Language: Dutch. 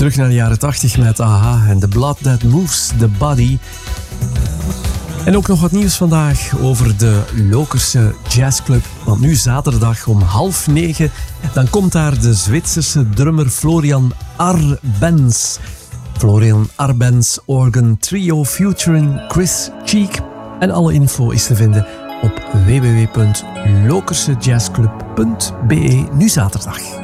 Terug naar de jaren 80 met AHA en The Blood That Moves the Body. En ook nog wat nieuws vandaag over de Lokerse Jazzclub. Want nu zaterdag om 8:30, dan komt daar de Zwitserse drummer Florian Arbenz. Florian Arbenz Organ Trio featuring Chris Cheek. En alle info is te vinden op www.lokersejazzclub.be nu zaterdag.